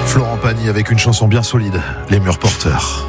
Florent Pagny avec une chanson bien solide, Les Murs Porteurs.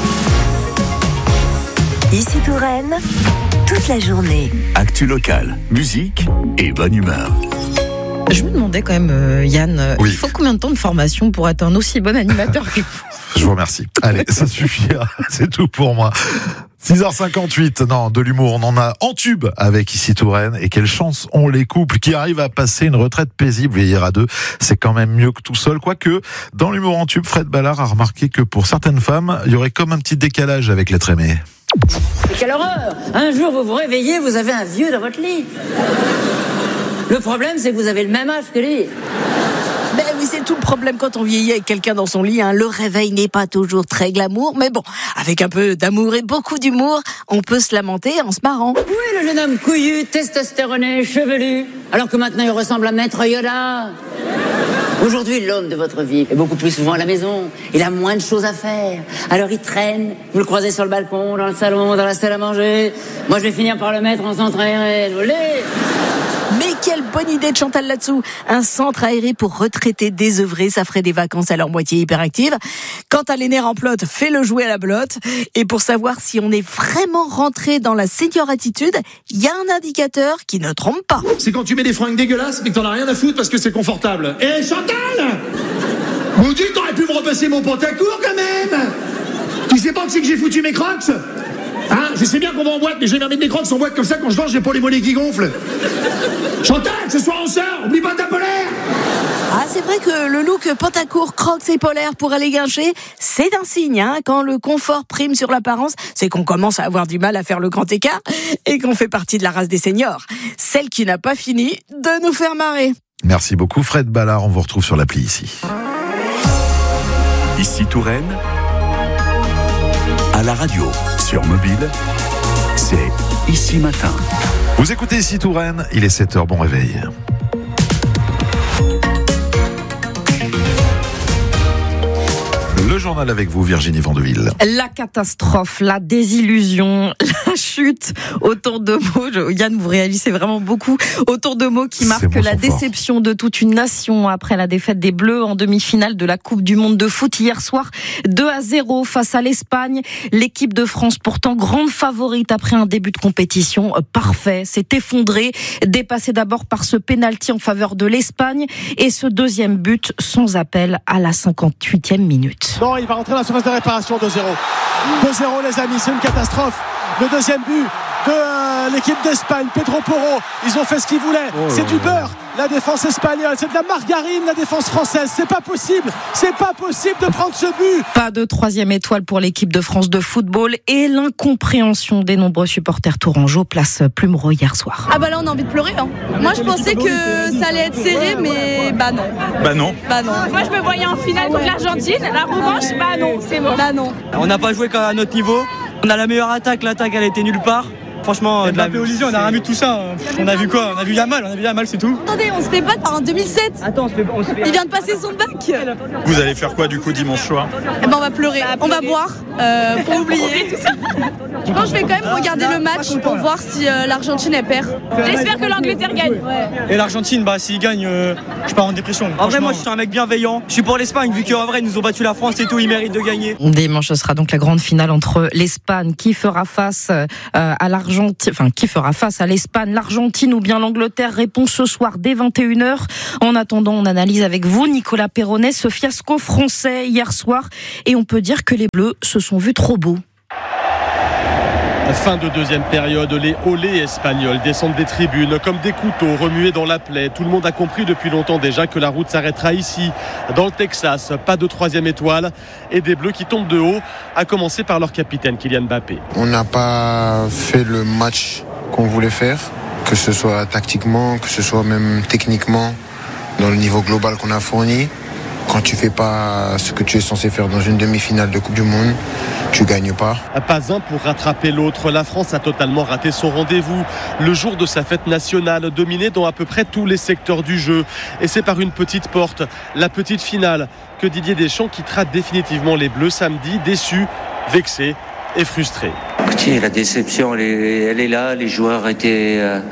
Ici Touraine, toute la journée. Actu locale, musique et bonne humeur. Je me demandais quand même, Yann, Oui. il faut combien de temps de formation pour être un aussi bon animateur que vous ? Je vous remercie. Allez, ça suffira. C'est tout pour moi. 6h58, non, de l'humour, on en a en tube avec Ici Touraine. Et quelle chance ont les couples qui arrivent à passer une retraite paisible, vieillir à deux. C'est quand même mieux que tout seul. Quoique, dans l'humour en tube, Fred Ballard a remarqué que pour certaines femmes, il y aurait comme un petit décalage avec l'être aimé. Mais quelle horreur! Un jour, vous vous réveillez, vous avez un vieux dans votre lit. Le problème, c'est que vous avez le même âge que lui. Ben oui, c'est tout le problème quand on vieillit avec quelqu'un dans son lit. Le réveil n'est pas toujours très glamour, mais bon, avec un peu d'amour et beaucoup d'humour, on peut se lamenter en se marrant. Oui, le jeune homme couillu, testostéroné, chevelu, alors que maintenant il ressemble à Maître Yoda. Aujourd'hui, l'homme de votre vie est beaucoup plus souvent à la maison. Il a moins de choses à faire. Alors il traîne, vous le croisez sur le balcon, dans le salon, dans la salle à manger. Moi, je vais finir par le mettre en centre aéré, vous voulez ? Mais quelle bonne idée de Chantal là-dessous. Un centre aéré pour retraités désœuvrés, ça ferait des vacances à leur moitié hyperactive. Quant à les nerfs en plot, fais-le jouer à la belote. Et pour savoir si on est vraiment rentré dans la senior attitude, il y a un indicateur qui ne trompe pas. C'est quand tu mets des fringues dégueulasses mais que t'en as rien à foutre parce que c'est confortable. Eh Chantal, Maudit, t'aurais pu me repasser mon pantacourt quand même. Tu sais pas que c'est que j'ai foutu mes crocs? Je sais bien qu'on va en boîte, mais je vais mettre des crocs en boîte comme ça, quand je danse, j'ai pas les mollets qui gonflent. Chantal, ce soir on sort, oublie pas ta polaire. C'est vrai que le look pantacourt, crocs et polaire pour aller guincher, c'est un signe. Quand le confort prime sur l'apparence, c'est qu'on commence à avoir du mal à faire le grand écart et qu'on fait partie de la race des seniors. Celle qui n'a pas fini de nous faire marrer. Merci beaucoup Fred Ballard, on vous retrouve sur l'appli ici. Ici Touraine, à la radio, sur mobile, c'est Ici Matin. Vous écoutez Ici Touraine, il est 7h, bon réveil. Le journal avec vous, Virginie Vandeville. La catastrophe, la désillusion, la chute, autant de mots. Yann, vous réalisez vraiment beaucoup. Autant de mots qui marquent la déception de toute une nation après la défaite des Bleus en demi-finale de la Coupe du Monde de foot hier soir. 2-0 face à l'Espagne. L'équipe de France, pourtant grande favorite après un début de compétition parfait, s'est effondrée, dépassée d'abord par ce pénalty en faveur de l'Espagne et ce deuxième but sans appel à la 58e minute. Non, il va rentrer dans la surface de réparation, 2-0. 2-0 les amis, c'est une catastrophe. Le deuxième but de l'équipe d'Espagne, Pedro Porro, ils ont fait ce qu'ils voulaient. C'est du beurre, la défense espagnole, c'est de la margarine, la défense française. C'est pas possible de prendre ce but. Pas de troisième étoile pour l'équipe de France de football et l'incompréhension des nombreux supporters tourangeaux place Plumereau hier soir. Là on a envie de pleurer. Moi je pensais que ça allait être serré, mais non. Moi je me voyais en finale contre l'Argentine, la revanche, non, c'est bon. Non. On n'a pas joué à notre niveau, on a la meilleure attaque, l'attaque elle était nulle part. Franchement, Mbappé Olivier, on a rien vu de tout ça. On a vu quoi? On a vu Yamal, c'est tout. Attendez, on se fait battre en 2007. Attends, Il vient de passer son bac. Vous allez faire quoi du coup dimanche soir? On va pleurer, on va boire pour oublier tout ça. Je pense que je vais quand même regarder le match pour voir si l'Argentine elle perd. J'espère que l'Angleterre gagne. Et l'Argentine, s'il gagne, je pars en dépression. En vrai, moi je suis un mec bienveillant. Je suis pour l'Espagne, vu qu'en vrai ils nous ont battu la France et tout, ils méritent de gagner. Dimanche, ce sera donc la grande finale entre l'Espagne qui fera face à l'Argentine. Qui fera face à l'Espagne, l'Argentine ou bien l'Angleterre? Réponse ce soir dès 21h. En attendant, on analyse avec vous, Nicolas Perronnet, ce fiasco français hier soir. Et on peut dire que les Bleus se sont vus trop beaux. Fin de deuxième période, les olés espagnols descendent des tribunes comme des couteaux remués dans la plaie. Tout le monde a compris depuis longtemps déjà que la route s'arrêtera ici, dans le Texas. Pas de troisième étoile et des Bleus qui tombent de haut, à commencer par leur capitaine Kylian Mbappé. On n'a pas fait le match qu'on voulait faire, que ce soit tactiquement, que ce soit même techniquement, dans le niveau global qu'on a fourni. Quand tu fais pas ce que tu es censé faire dans une demi-finale de Coupe du Monde, tu gagnes pas. Pas un pour rattraper l'autre. La France a totalement raté son rendez-vous. Le jour de sa fête nationale, dominée dans à peu près tous les secteurs du jeu. Et c'est par une petite porte, la petite finale, que Didier Deschamps quittera définitivement les Bleus samedi, déçus, vexés et frustrés. Écoutez, la déception, elle est là. Les joueurs étaient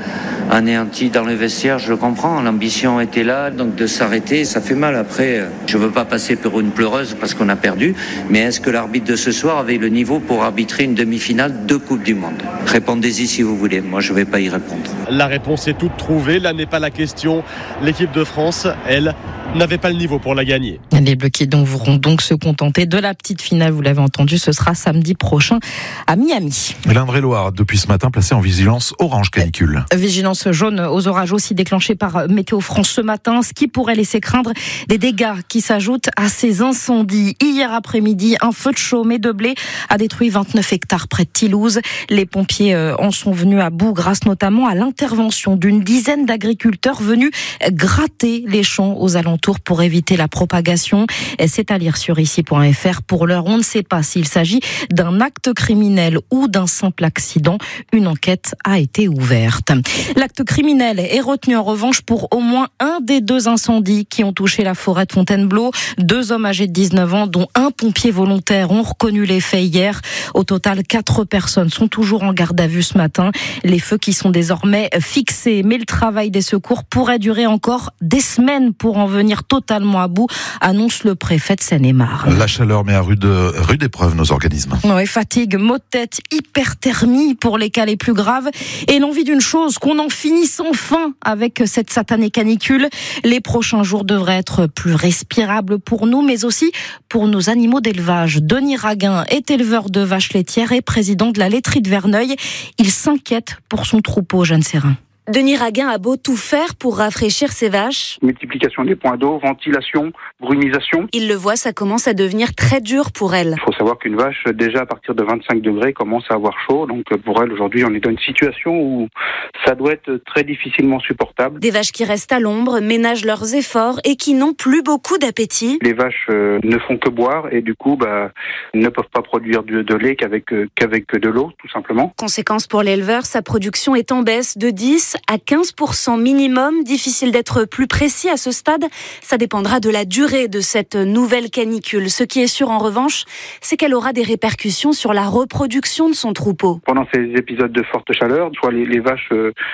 anéanti dans le vestiaire, je le comprends. L'ambition était là, donc de s'arrêter, ça fait mal. Après, je veux pas passer pour une pleureuse parce qu'on a perdu, mais est-ce que l'arbitre de ce soir avait le niveau pour arbitrer une demi-finale de Coupe du Monde? Répondez-y si vous voulez, moi je vais pas y répondre. La réponse est toute trouvée, là n'est pas la question. L'équipe de France, elle, n'avait pas le niveau pour la gagner. Les Bleus qui devront donc se contenter de la petite finale, vous l'avez entendu, ce sera samedi prochain à Miami. L'Indre-et-Loire, depuis ce matin, placé en vigilance orange canicule. Vigilance jaune aux orages aussi déclenchée par Météo France ce matin, ce qui pourrait laisser craindre des dégâts qui s'ajoutent à ces incendies. Hier après-midi, un feu de chaume et de blé a détruit 29 hectares près de Toulouse. Les pompiers en sont venus à bout grâce notamment à l'intervention d'une dizaine d'agriculteurs venus gratter les champs aux alentours pour éviter la propagation. C'est à lire sur ici.fr. Pour l'heure, on ne sait pas s'il s'agit d'un acte criminel ou d'un simple accident. Une enquête a été ouverte. L'acte criminel est retenu en revanche pour au moins un des deux incendies qui ont touché la forêt de Fontainebleau. 2 hommes âgés de 19 ans, dont un pompier volontaire, ont reconnu les faits hier. Au total, 4 personnes sont toujours en garde à vue ce matin. Les feux qui sont désormais fixés, mais le travail des secours pourrait durer encore des semaines pour en venir totalement à bout, annonce le préfet de Seine-et-Marne. La chaleur met à rude épreuve nos organismes. Ouais, fatigue, maux de tête, hyperthermie pour les cas les plus graves et l'envie d'une chose, qu'on en finisse enfin avec cette satanée canicule. Les prochains jours devraient être plus respirables pour nous, mais aussi pour nos animaux d'élevage. Denis Raguin est éleveur de vaches laitières et président de la laiterie de Verneuil. Il s'inquiète pour son troupeau, Jeanne Serrin. Denis Raguin a beau tout faire pour rafraîchir ses vaches. Multiplication des points d'eau, ventilation, brumisation. Il le voit, ça commence à devenir très dur pour elle. Il faut savoir qu'une vache, déjà à partir de 25 degrés, commence à avoir chaud. Donc pour elle, aujourd'hui, on est dans une situation où ça doit être très difficilement supportable. Des vaches qui restent à l'ombre, ménagent leurs efforts et qui n'ont plus beaucoup d'appétit. Les vaches ne font que boire et du coup, ne peuvent pas produire de lait qu'avec de l'eau, tout simplement. Conséquence pour l'éleveur, sa production est en baisse de 10 à 15% minimum. Difficile d'être plus précis à ce stade. Ça dépendra de la durée de cette nouvelle canicule. Ce qui est sûr en revanche, c'est qu'elle aura des répercussions sur la reproduction de son troupeau. Pendant ces épisodes de forte chaleur, soit les vaches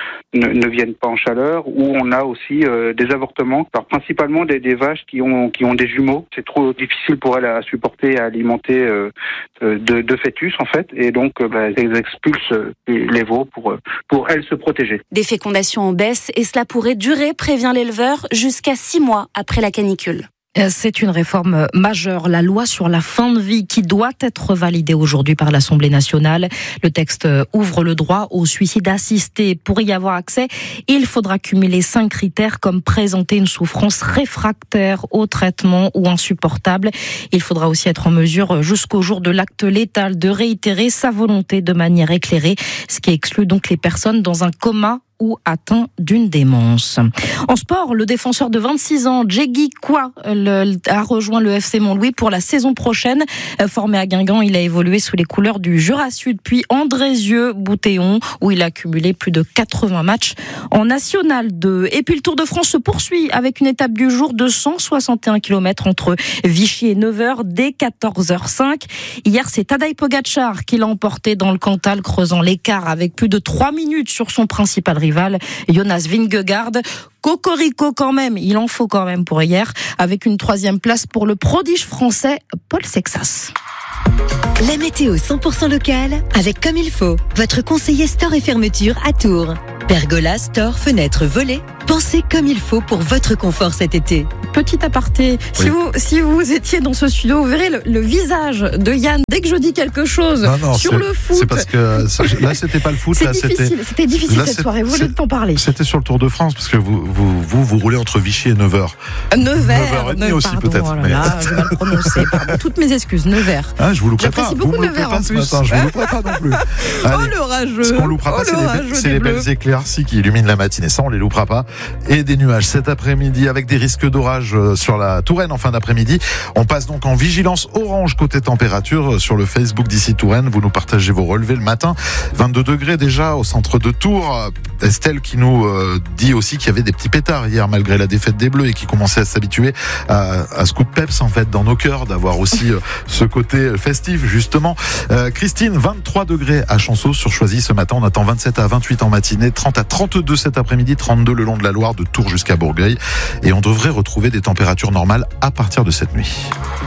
ne viennent pas en chaleur, ou on a aussi des avortements. Alors, principalement des vaches qui ont des jumeaux. C'est trop difficile pour elles à supporter, à alimenter de fœtus en fait, et donc elles expulsent les veaux pour elles se protéger. Des fécondations en baisse et cela pourrait durer, prévient l'éleveur, jusqu'à 6 mois après la canicule. C'est une réforme majeure, la loi sur la fin de vie qui doit être validée aujourd'hui par l'Assemblée nationale. Le texte ouvre le droit au suicide assisté. Pour y avoir accès, il faudra cumuler 5 critères comme présenter une souffrance réfractaire au traitement ou insupportable. Il faudra aussi être en mesure jusqu'au jour de l'acte létal de réitérer sa volonté de manière éclairée, ce qui exclut donc les personnes dans un coma ou atteint d'une démence. En sport, le défenseur de 26 ans, Djegui Kwa, a rejoint le FC Montlouis pour la saison prochaine. Formé à Guingamp, il a évolué sous les couleurs du Jura Sud, puis Andrézieux-Boutéon, où il a cumulé plus de 80 matchs en National 2. Et puis le Tour de France se poursuit avec une étape du jour de 161 km entre Vichy et Nevers dès 14h05. Hier, c'est Tadej Pogačar qui l'a emporté dans le Cantal, creusant l'écart avec plus de 3 minutes sur son principal rival, Jonas Vingegaard. Cocorico quand même, il en faut quand même pour hier, avec une 3e place pour le prodige français Paul Sexas. La météo 100% locale avec Comme il faut, votre conseiller store et fermeture à Tours. Pergola, store, fenêtres, volets. Pensez comme il faut pour votre confort cet été. Petit aparté, oui. si vous étiez dans ce studio, vous verrez le visage de Yann dès que je dis quelque chose sur le foot. C'est parce que là, c'était pas le foot. C'était difficile cette soirée, vous voulez t'en parler. C'était sur le Tour de France, parce que vous roulez entre Vichy et Nevers. Nevers. 9h30 aussi peut-être. Oh là là, j'ai mal prononcé. Pardon. Toutes mes excuses, Nevers. Ah, je vous louperai pas. J'apprécie beaucoup Nevers en plus. Je vous louperai pas non plus. Allez, le rageux. Ce qu'on loupera pas, c'est les belles éclaircies qui illuminent la matinée. Ça, on les loupera pas. et des nuages cet après-midi avec des risques d'orage sur la Touraine en fin d'après-midi. On passe donc en vigilance orange côté température sur le Facebook d'ici Touraine. Vous nous partagez vos relevés le matin. 22 degrés déjà au centre de Tours. Estelle qui nous dit aussi qu'il y avait des petits pétards hier malgré la défaite des Bleus et qui commençaient à s'habituer à ce coup de peps en fait dans nos cœurs, d'avoir aussi ce côté festif justement. Christine, 23 degrés à Chanceau sur Choisy ce matin. On attend 27 à 28 en matinée, 30 à 32 cet après-midi, 32 le long de la Loire de Tours jusqu'à Bourgueil. Et on devrait retrouver des températures normales à partir de cette nuit.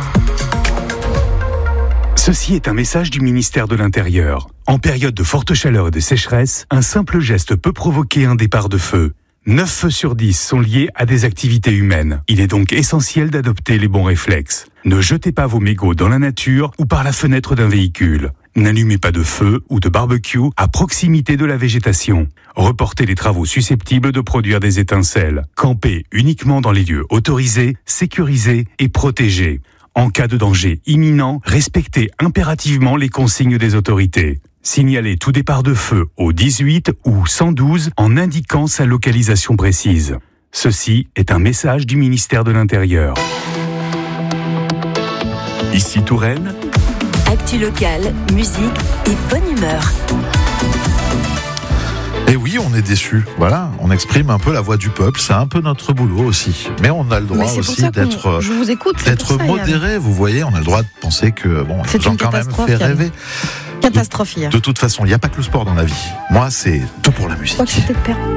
Ceci est un message du ministère de l'Intérieur. En période de forte chaleur et de sécheresse, un simple geste peut provoquer un départ de feu. 9 feux sur 10 sont liés à des activités humaines. Il est donc essentiel d'adopter les bons réflexes. Ne jetez pas vos mégots dans la nature ou par la fenêtre d'un véhicule. N'allumez pas de feu ou de barbecue à proximité de la végétation. Reportez les travaux susceptibles de produire des étincelles. Campez uniquement dans les lieux autorisés, sécurisés et protégés. En cas de danger imminent, respectez impérativement les consignes des autorités. Signalez tout départ de feu au 18 ou 112 en indiquant sa localisation précise. Ceci est un message du ministère de l'Intérieur. Ici Touraine. Actu locale, musique et bonne humeur. Et oui, on est déçus. Voilà, on exprime un peu la voix du peuple. C'est un peu notre boulot aussi. Mais on a le droit aussi d'être modéré. Vous voyez, on a le droit de penser que bon, les gens quand même fait rêver. Catastrophe hier. De toute façon, il n'y a pas que le sport dans la vie. Moi, c'est tout pour la musique.